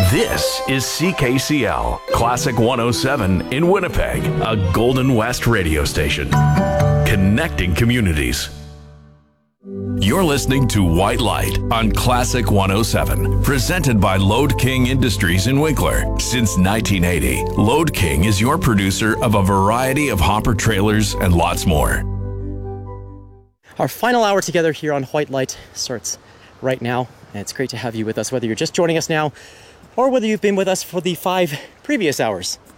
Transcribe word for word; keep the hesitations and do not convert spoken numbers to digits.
This is C K C L, Classic one oh seven in Winnipeg, a Golden West radio station. Connecting communities. You're listening to White Light on Classic one oh seven, presented by Load King Industries in Winkler. Since nineteen eighty, Load King is your producer of a variety of hopper trailers and lots more. Our final hour together here on White Light starts right now, and it's great to have you with us, whether you're just joining us now or whether you've been with us for the five previous hours.